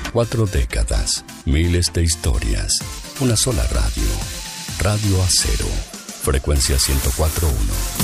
4 décadas, miles de historias, una sola radio. Radio Acero, frecuencia 104.1.